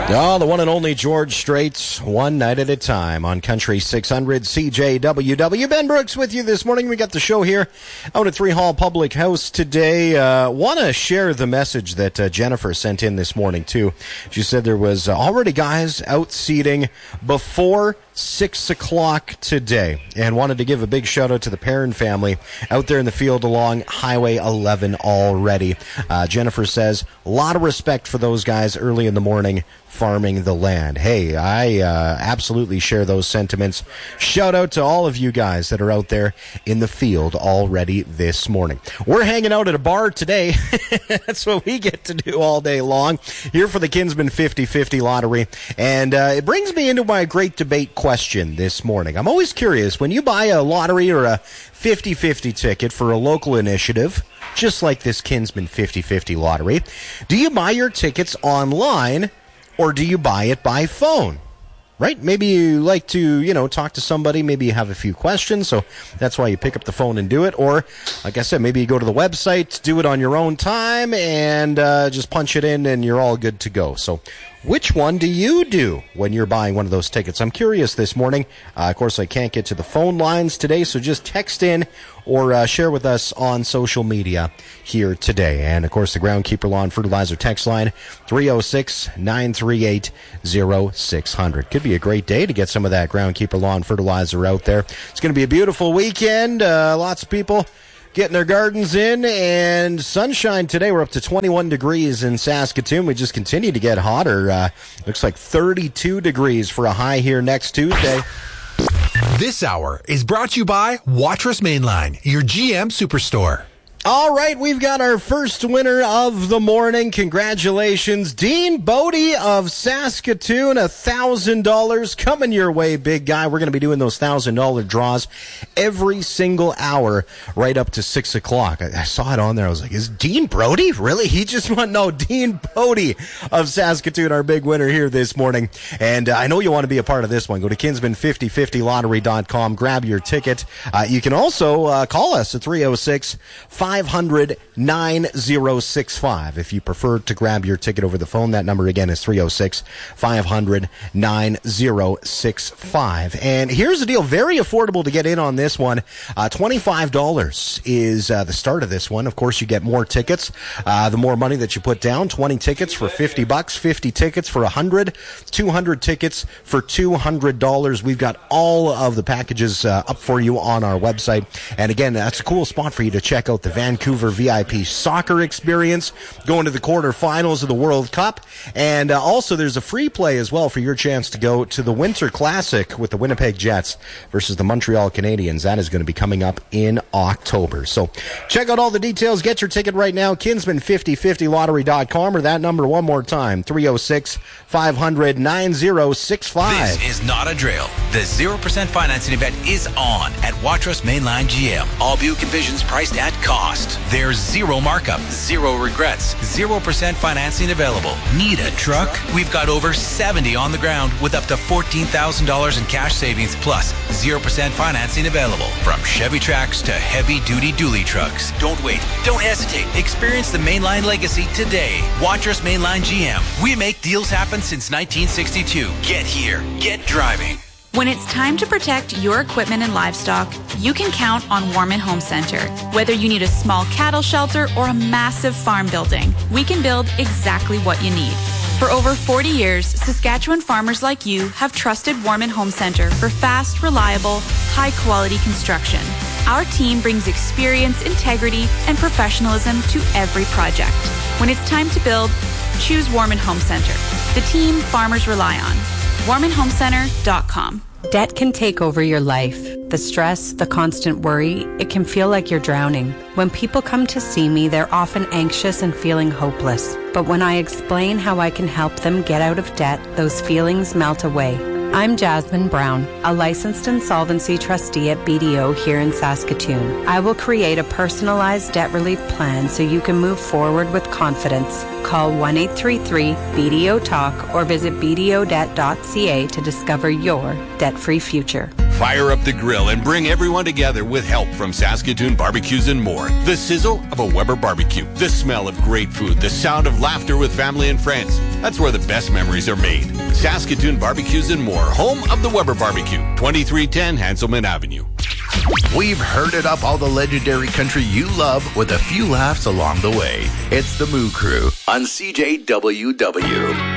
Oh, the one and only George Strait, One Night at a Time on Country 600 CJWW. Ben Brooks with you this morning. We got the show here out at 3 Hall Public House today. Want to share the message that Jennifer sent in this morning, too. She said there was already guys out seating before 6 o'clock today, and wanted to give a big shout out to the Perrin family out there in the field along Highway 11 already. Jennifer says, a lot of respect for those guys early in the morning farming the land. Hey, I absolutely share those sentiments. Shout out to all of you guys that are out there in the field already this morning. We're hanging out at a bar today. That's what we get to do all day long here for the Kinsman 50/50 lottery. And it brings me into my great debate question this morning. I'm always curious, when you buy a lottery or a 50/50 ticket for a local initiative, just like this Kinsman 50/50 lottery, do you buy your tickets online or do you buy it by phone? Right? Maybe you like to, talk to somebody. Maybe you have a few questions, so that's why you pick up the phone and do it. Or, like I said, maybe you go to the website, do it on your own time, and just punch it in, and you're all good to go. So which one do you do when you're buying one of those tickets? I'm curious this morning. Of course, I can't get to the phone lines today, so just text in or share with us on social media here today. And, of course, the Groundkeeper Lawn Fertilizer text line, 306-938-0600. Could be a great day to get some of that Groundkeeper Lawn Fertilizer out there. It's going to be a beautiful weekend. Lots of people getting their gardens in, and sunshine today. We're up to 21 degrees in Saskatoon. We just continue to get hotter. Looks like 32 degrees for a high here next Tuesday. This hour is brought to you by Watrous Mainline, your GM Superstore. All right, we've got our first winner of the morning. Congratulations, Dean Bodie of Saskatoon. $1,000 coming your way, big guy. We're going to be doing those $1,000 draws every single hour right up to 6 o'clock. I saw it on there. I was like, is Dean Brody? Really? He just won? No, Dean Bodie of Saskatoon, our big winner here this morning. And I know you want to be a part of this one. Go to Kinsman5050lottery.com. Grab your ticket. You can also call us at 306-500-9065. If you prefer to grab your ticket over the phone, that number again is 306-500-9065. And here's the deal. Very affordable to get in on this one. $25 is the start of this one. Of course, you get more tickets. The more money that you put down, 20 tickets for $50, 50 tickets for $100, 200 tickets for $200. We've got all of the packages up for you on our website. And again, that's a cool spot for you to check out the Vancouver VIP soccer experience, going to the quarterfinals of the World Cup, and also there's a free play as well for your chance to go to the Winter Classic with the Winnipeg Jets versus the Montreal Canadiens. That is going to be coming up in October. So check out all the details. Get your ticket right now, Kinsman5050lottery.com, or that number one more time, 306-500-9065. This is not a drill. The 0% financing event is on at Watrous Mainline GM. All Buick Envisions priced at cost. There's zero markup, zero regrets, 0% financing available. Need a truck? We've got over 70 on the ground with up to $14,000 in cash savings plus 0% financing available. From Chevy Trax to heavy-duty dually trucks. Don't wait. Don't hesitate. Experience the Mainline legacy today. Watrous Mainline GM. We make deals happen since 1962. Get here. Get driving. When it's time to protect your equipment and livestock, you can count on Warman Home Center. Whether you need a small cattle shelter or a massive farm building, we can build exactly what you need. For over 40 years, Saskatchewan farmers like you have trusted Warman Home Center for fast, reliable, high-quality construction. Our team brings experience, integrity, and professionalism to every project. When it's time to build, choose Warman Home Center, the team farmers rely on. WarmanHomeCenter.com. Debt can take over your life. The stress, the constant worry, it can feel like you're drowning. When people come to see me, they're often anxious and feeling hopeless. But when I explain how I can help them get out of debt, those feelings melt away. I'm Jasmine Brown, a licensed insolvency trustee at BDO here in Saskatoon. I will create a personalized debt relief plan so you can move forward with confidence. Call 1-833-BDO-TALK or visit bdodebt.ca to discover your debt-free future. Fire up the grill and bring everyone together with help from Saskatoon Barbecues and More. The sizzle of a Weber barbecue, the smell of great food, the sound of laughter with family and friends. That's where the best memories are made. Saskatoon Barbecues and More, home of the Weber Barbecue, 2310 Hanselman Avenue. We've herded up all the legendary country you love with a few laughs along the way. It's the Moo Crew on CJWW.